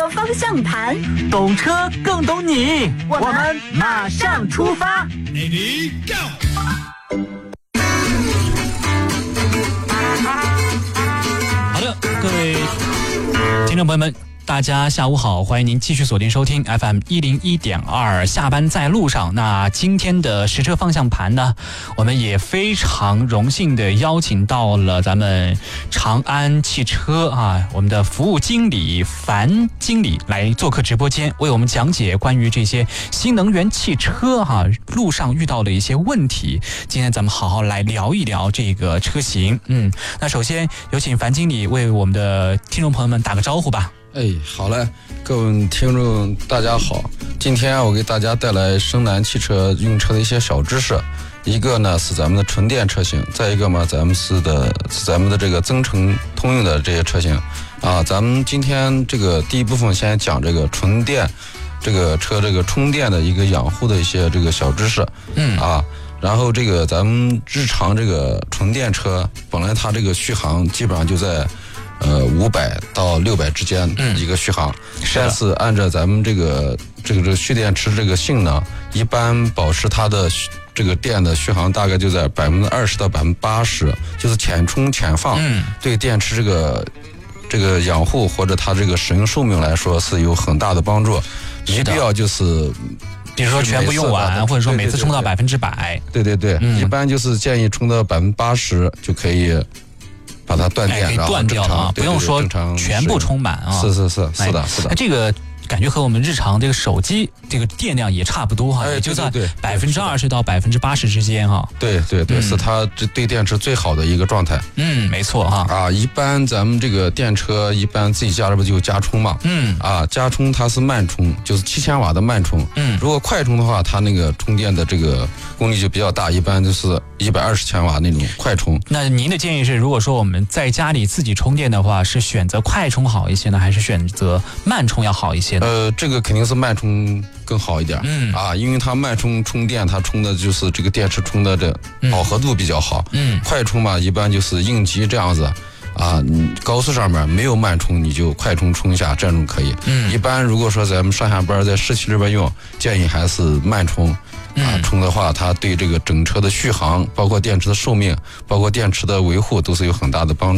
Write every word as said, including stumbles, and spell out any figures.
车方向盘， 懂车更懂你， 我们我们马上出发。 Ready, go！ 好的，各位听众朋友们，大家下午好，欢迎您继续锁定收听 F M 一零一点二，下班在路上。那今天的实车方向盘呢，我们也非常荣幸的邀请到了咱们长安汽车啊，我们的服务经理樊经理来做客直播间，为我们讲解关于这些新能源汽车哈、啊、路上遇到的一些问题。今天咱们好好来聊一聊这个车型。嗯，那首先有请樊经理为我们的听众朋友们打个招呼吧。 哎，好嘞，各位听众大家好，今天我给大家带来深蓝汽车用车的一些小知识。一个呢是咱们的纯电车型，再一个嘛咱们是的是咱们的这个增程通用的这些车型啊。咱们今天这个第一部分先讲这个纯电这个车这个充电的一个养护的一些这个小知识，嗯啊。然后这个咱们日常这个纯电车本来它这个续航基本上就在呃，五百到六百之间一个续航，嗯、但是按照咱们这个这个这个蓄电池这个性能，一般保持它的这个电的续航大概就在百分之二十到百分之八十，就是浅充浅放，嗯、对电池这个这个养护或者它这个使用寿命来说是有很大的帮助。没必要就是， 比如说全部用完，或者说每次充到百分之百。 对对对，嗯、一般就是建议充到百分之八十就可以。把它断电， 哎、然后断掉了啊，不用说全部充满啊。 是是是是的，是的。 那这个感觉和我们日常这个手机这个电量也差不多哈，也就在百分之二十到百分之八十之间哈。 对对对，是它这对电池最好的一个状态。 嗯，没错哈。 啊，一般咱们这个电车一般自己家里边就加充嘛。嗯。啊，加充它是慢充，就是七千瓦的慢充。嗯。如果快充的话，它那个充电的这个功率就比较大，一般就是一百二十千瓦那种快充。 那您的建议是，如果说我们在家里自己充电的话，是选择快充好一些呢，还是选择慢充要好一些呢？ 呃，这个肯定是慢充更好一点。嗯啊，因为它慢充充电，它充的就是这个电池充的这饱和度比较好。嗯，快充嘛，一般就是应急这样子。啊，你高速上面没有慢充，你就快充充一下，这种可以。嗯，一般如果说咱们上下班在市区里边用，建议还是慢充。啊，充的话，它对这个整车的续航，包括电池的寿命，包括电池的维护，都是有很大的帮助。